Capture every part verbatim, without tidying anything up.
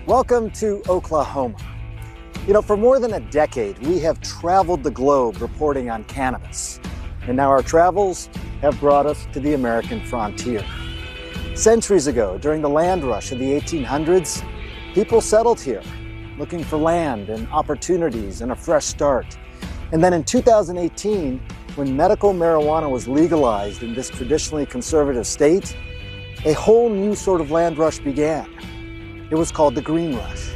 Welcome to Oklahoma. You know, for more than a decade, we have traveled the globe reporting on cannabis. And now our travels have brought us to the American frontier. Centuries ago, during the land rush of the eighteen hundreds, people settled here, looking for land and opportunities and a fresh start. And then in two thousand eighteen, when medical marijuana was legalized in this traditionally conservative state, a whole new sort of land rush began. It was called the Green Rush.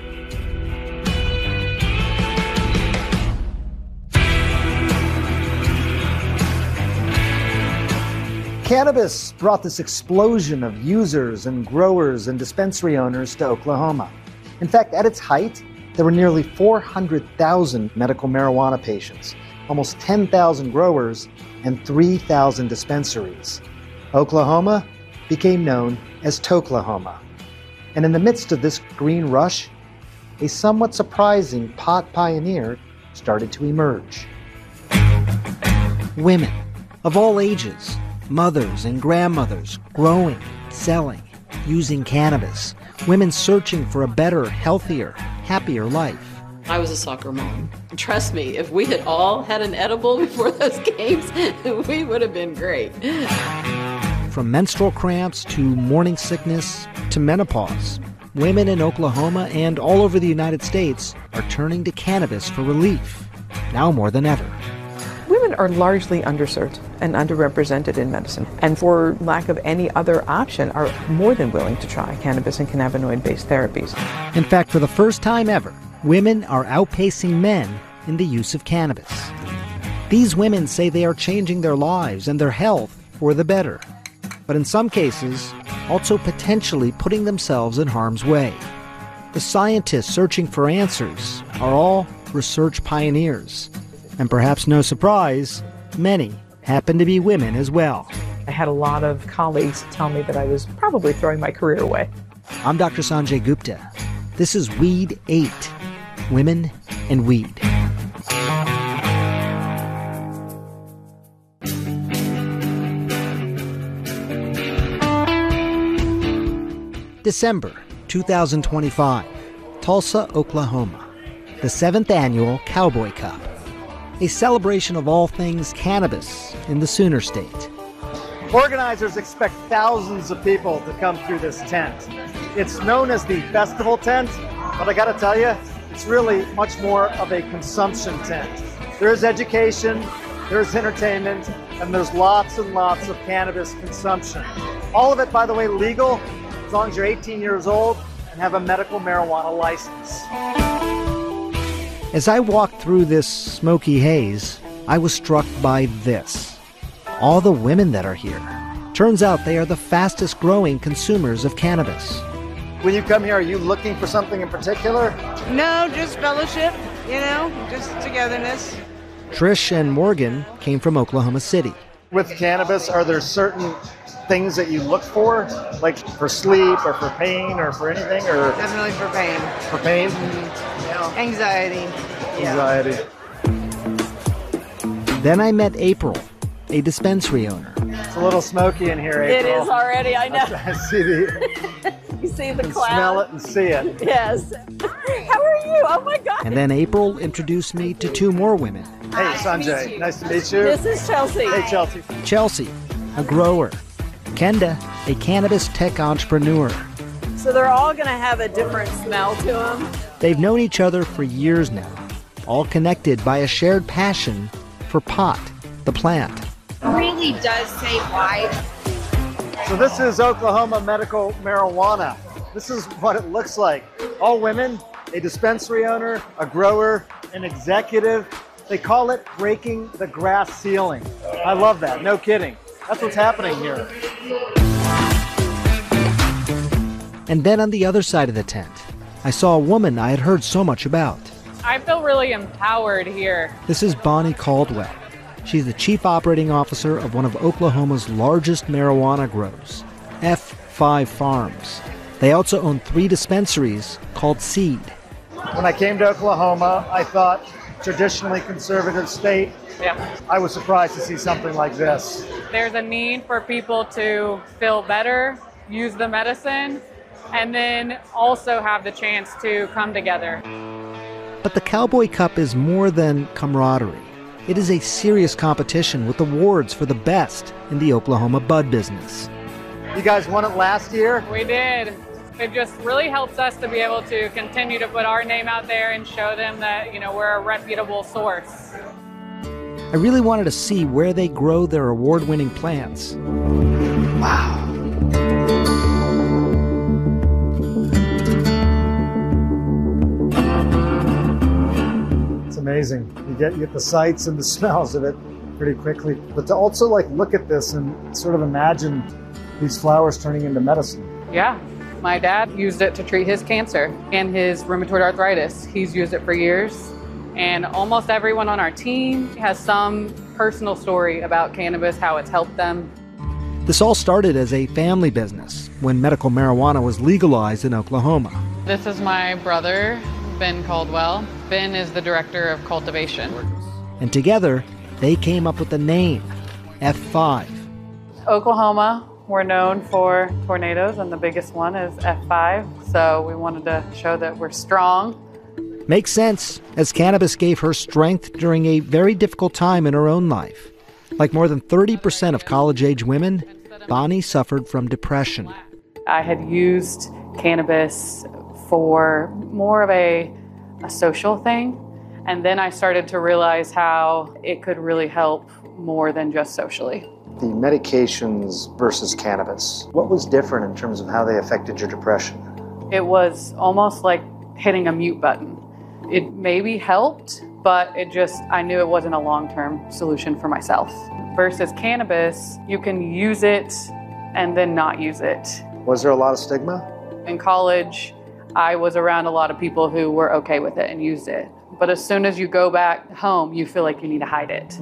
Cannabis brought this explosion of users and growers and dispensary owners to Oklahoma. In fact, at its height, there were nearly four hundred thousand medical marijuana patients, almost ten thousand growers, and three thousand dispensaries. Oklahoma became known as Toklahoma. And in the midst of this green rush, a somewhat surprising pot pioneer started to emerge. Women of all ages, mothers and grandmothers, growing, selling, using cannabis. Women searching for a better, healthier, happier life. I was a soccer mom. Trust me, if we had all had an edible before those games, we would have been great. From menstrual cramps to morning sickness to menopause, women in Oklahoma and all over the United States are turning to cannabis for relief, now more than ever. Women are largely underserved and underrepresented in medicine, and for lack of any other option, are more than willing to try cannabis and cannabinoid-based therapies. In fact, for the first time ever, women are outpacing men in the use of cannabis. These women say they are changing their lives and their health for the better, but in some cases, also potentially putting themselves in harm's way. The scientists searching for answers are all research pioneers. And perhaps no surprise, many happen to be women as well. I had a lot of colleagues tell me that I was probably throwing my career away. I'm Doctor Sanjay Gupta. This is Weed eight, Women and Weed. December two thousand twenty-five, Tulsa, Oklahoma, the seventh annual Cowboy Cup, a celebration of all things cannabis in the Sooner State. Organizers expect thousands of people to come through this tent. It's known as the festival tent, but I gotta tell you, it's really much more of a consumption tent. There's education, there's entertainment, and there's lots and lots of cannabis consumption. All of it, by the way, legal, as long as you're eighteen years old and have a medical marijuana license. As I walked through this smoky haze, I was struck by this. All the women that are here. Turns out they are the fastest growing consumers of cannabis. When you come here, are you looking for something in particular? No, just fellowship, you know, just togetherness. Trish and Morgan came from Oklahoma City. With cannabis, are there certain things that you look for, like for sleep or for pain or for anything? Or Definitely for pain. For pain? Mm-hmm. Yeah. Anxiety. Anxiety. Yeah. Then I met April, a dispensary owner. It's a little smoky in here, April. It is already, I know. I see the... You see the You can cloud? smell it and see it. Yes. How are you? Oh my God. And then April introduced me to two more women. Hey, Sanjay. Nice to meet you. This is Chelsea. Hey, Chelsea. Chelsea, a grower. Kenda, a cannabis tech entrepreneur. So they're all going to have a different smell to them. They've known each other for years now, all connected by a shared passion for pot, the plant. Really does save lives. So this is Oklahoma medical marijuana. This is what it looks like. All women, a dispensary owner, a grower, an executive. They call it breaking the glass ceiling. I love that, no kidding. That's what's happening here. And then on the other side of the tent, I saw a woman I had heard so much about. I feel really empowered here. This is Bonnie Caldwell. She's the chief operating officer of one of Oklahoma's largest marijuana grows, F five Farms. They also own three dispensaries called Seed. When I came to Oklahoma, I thought traditionally conservative state. Yeah. I was surprised to see something like this. There's a need for people to feel better, use the medicine, and then also have the chance to come together. But the Cowboy Cup is more than camaraderie. It is a serious competition with awards for the best in the Oklahoma bud business. You guys won it last year? We did. It just really helps us to be able to continue to put our name out there and show them that, you know, we're a reputable source. I really wanted to see where they grow their award-winning plants. Wow. It's amazing. You get, you get the sights and the smells of it pretty quickly. But to also like look at this and sort of imagine these flowers turning into medicine. Yeah. My dad used it to treat his cancer and his rheumatoid arthritis. He's used it for years. And almost everyone on our team has some personal story about cannabis, how it's helped them. This all started as a family business when medical marijuana was legalized in Oklahoma. This is my brother, Ben Caldwell. Ben is the director of cultivation. And together, they came up with the name, F five. Oklahoma, we're known for tornadoes, and the biggest one is F five. So we wanted to show that we're strong. Makes sense, as cannabis gave her strength during a very difficult time in her own life. Like more than thirty percent of college-age women, Bonnie suffered from depression. I had used cannabis for more of a, a social thing, and then I started to realize how it could really help more than just socially. The medications versus cannabis, what was different in terms of how they affected your depression? It was almost like hitting a mute button. It maybe helped, but it just, I knew it wasn't a long-term solution for myself. Versus cannabis, you can use it and then not use it. Was there a lot of stigma? In college, I was around a lot of people who were okay with it and used it. But as soon as you go back home, you feel like you need to hide it.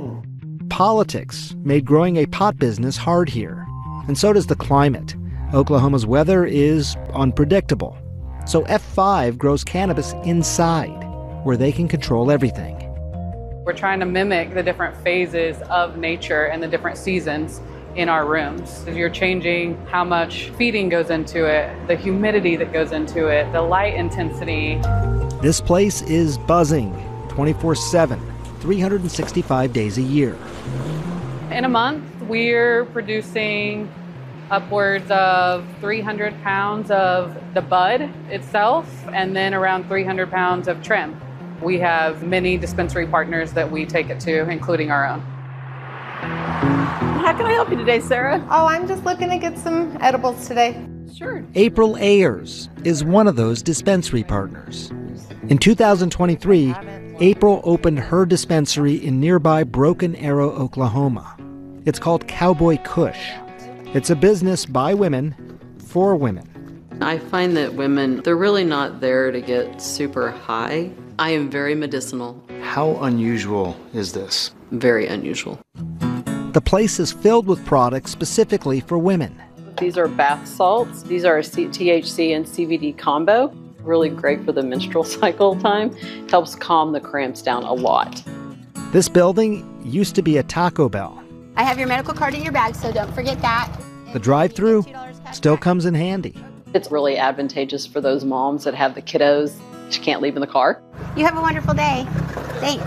Politics made growing a pot business hard here. And so does the climate. Oklahoma's weather is unpredictable. So F five grows cannabis inside, where they can control everything. We're trying to mimic the different phases of nature and the different seasons in our rooms. You're changing how much feeding goes into it, the humidity that goes into it, the light intensity. This place is buzzing twenty-four seven, three hundred sixty-five days a year. In a month, we're producing upwards of three hundred pounds of the bud itself, and then around three hundred pounds of trim. We have many dispensary partners that we take it to, including our own. How can I help you today, Sarah? Oh, I'm just looking to get some edibles today. Sure. April Ayers is one of those dispensary partners. In two thousand twenty-three, April opened her dispensary in nearby Broken Arrow, Oklahoma. It's called Cowboy Kush. It's a business by women, for women. I find that women, they're really not there to get super high. I am very medicinal. How unusual is this? Very unusual. The place is filled with products specifically for women. These are bath salts. These are a T H C and C B D combo. Really great for the menstrual cycle time. Helps calm the cramps down a lot. This building used to be a Taco Bell. I have your medical card in your bag, so don't forget that. The drive-thru still comes in handy. It's really advantageous for those moms that have the kiddos she can't leave in the car. You have a wonderful day. Thanks.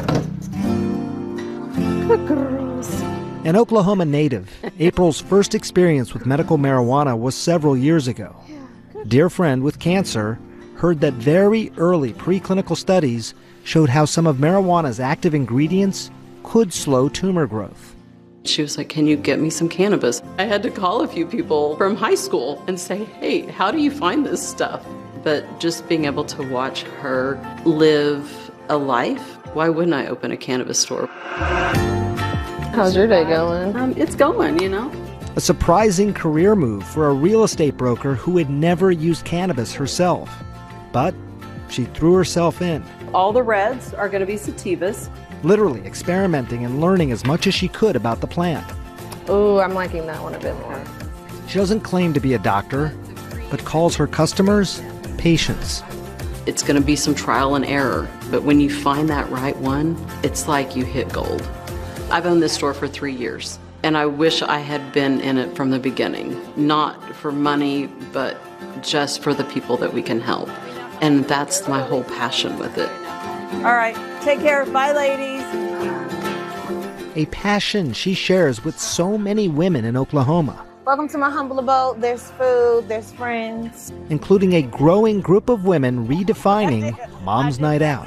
Good girls. An Oklahoma native, April's first experience with medical marijuana was several years ago. Dear friend with cancer heard that very early preclinical studies showed how some of marijuana's active ingredients could slow tumor growth. She was like, can you get me some cannabis? I had to call a few people from high school and say, hey, how do you find this stuff? But just being able to watch her live a life, why wouldn't I open a cannabis store? How's your day going? Um, it's going, you know. A surprising career move for a real estate broker who had never used cannabis herself. But she threw herself in. All the reds are going to be sativas. Literally experimenting and learning as much as she could about the plant. Ooh, I'm liking that one a bit more. She doesn't claim to be a doctor, but calls her customers patients. It's going to be some trial and error, but when you find that right one, it's like you hit gold. I've owned this store for three years, and I wish I had been in it from the beginning. Not for money, but just for the people that we can help. And that's my whole passion with it. All right. Take care. Bye, ladies. A passion she shares with so many women in Oklahoma, Welcome to my humble abode. There's food, there's friends. including a growing group of women redefining Mom's Night Out.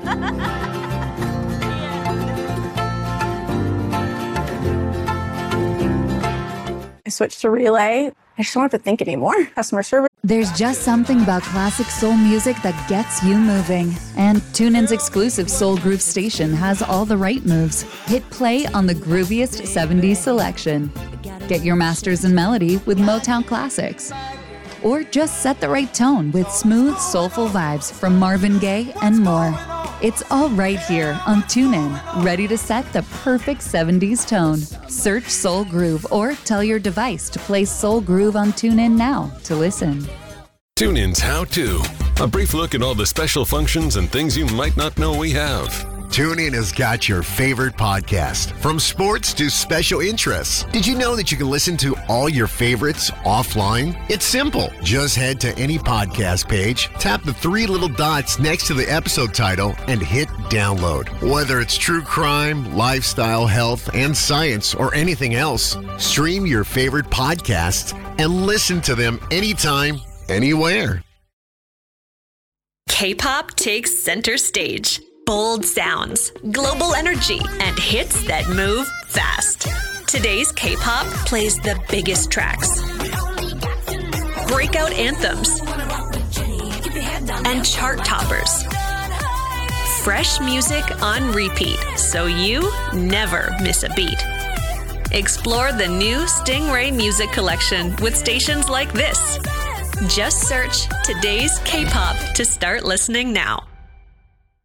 I switched to Relay. I just don't have to think anymore. Customer service. There's just something about classic soul music that gets you moving. And TuneIn's exclusive Soul Groove station has all the right moves. Hit play on the grooviest seventies selection. Get your masters in melody with Motown classics. Or just set the right tone with smooth, soulful vibes from Marvin Gaye and more. It's all right here on TuneIn, ready to set the perfect seventies tone. Search Soul Groove or tell your device to play Soul Groove on TuneIn now to listen. TuneIn's How To. A brief look at all the special functions and things you might not know we have. TuneIn has got your favorite podcast, from sports to special interests. Did you know that you can listen to all your favorites offline? It's simple. Just head to any podcast page, tap the three little dots next to the episode title, and hit download. Whether it's true crime, lifestyle, health, and science, or anything else, stream your favorite podcasts and listen to them anytime, anywhere. K-pop takes center stage. Bold sounds, global energy, and hits that move fast. Today's K-pop plays the biggest tracks, breakout anthems, and chart toppers. Fresh music on repeat, so you never miss a beat. Explore the new Stingray Music Collection with stations like this. Just search Today's K-pop to start listening now.